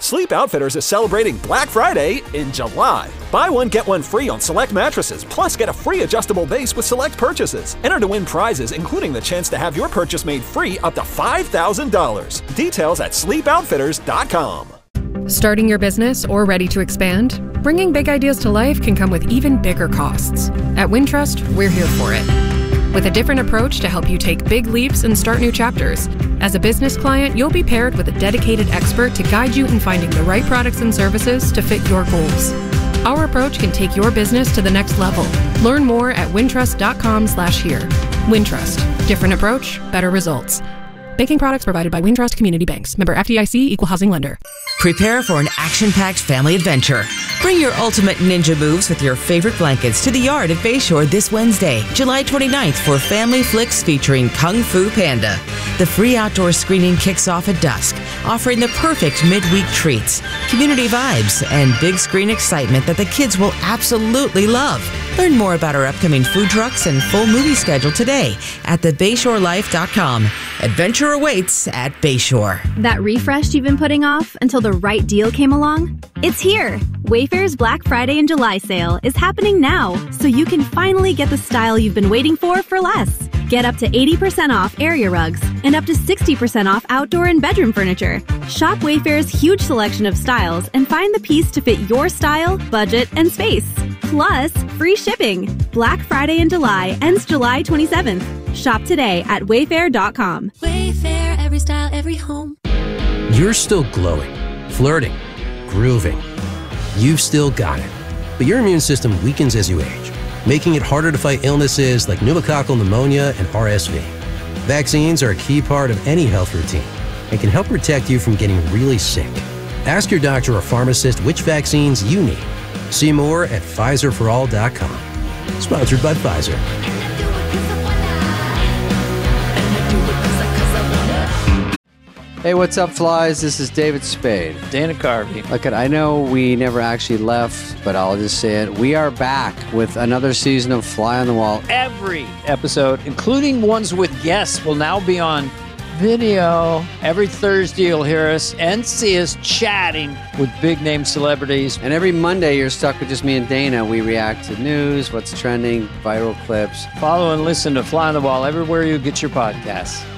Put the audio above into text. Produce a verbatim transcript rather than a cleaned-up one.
Sleep Outfitters is celebrating Black Friday in July. Buy one, get one free on select mattresses, plus get a free adjustable base with select purchases. Enter to win prizes, including the chance to have your purchase made free up to five thousand dollars. Details at sleep outfitters dot com. Starting your business or ready to expand? Bringing big ideas to life can come with even bigger costs. At Wintrust, we're here for it. With a different approach to help you take big leaps and start new chapters. As a business client, you'll be paired with a dedicated expert to guide you in finding the right products and services to fit your goals. Our approach can take your business to the next level. Learn more at wintrust dot com slash here. Wintrust. Different approach, better results. Banking products provided by Wintrust Community Banks. Member F D I C, Equal Housing Lender. Prepare for an action-packed family adventure. Bring your ultimate ninja moves with your favorite blankets to the yard at Bayshore this Wednesday, July twenty-ninth, for Family Flicks featuring Kung Fu Panda. The free outdoor screening kicks off at dusk, offering the perfect midweek treats, community vibes, and big screen excitement that the kids will absolutely love. Learn more about our upcoming food trucks and full movie schedule today at the bayshore life dot com. Adventure awaits at Bayshore. That refresh you've been putting off until the right deal came along? It's here! Wayfair's Black Friday and July sale is happening now, so you can finally get the style you've been waiting for for less. Get up to eighty percent off area rugs and up to sixty percent off outdoor and bedroom furniture. Shop Wayfair's huge selection of styles and find the piece to fit your style, budget, and space. Plus, free shipping. Black Friday in July ends July twenty-seventh. Shop today at wayfair dot com. Wayfair, every style, every home. You're still glowing, flirting, grooving. You've still got it. But your immune system weakens as you age, making it harder to fight illnesses like pneumococcal pneumonia and R S V. Vaccines are a key part of any health routine and can help protect you from getting really sick. Ask your doctor or pharmacist which vaccines you need. See more at Pfizer for all dot com. Sponsored by Pfizer. Hey, what's up, flies? This is David Spade. Dana Carvey. Look, I know we never actually left, but I'll just say it. We are back with another season of Fly on the Wall. Every episode, including ones with guests, will now be on video. Every Thursday, you'll hear us and see us chatting with big-name celebrities. And every Monday, you're stuck with just me and Dana. We react to news, what's trending, viral clips. Follow and listen to Fly on the Wall everywhere you get your podcasts.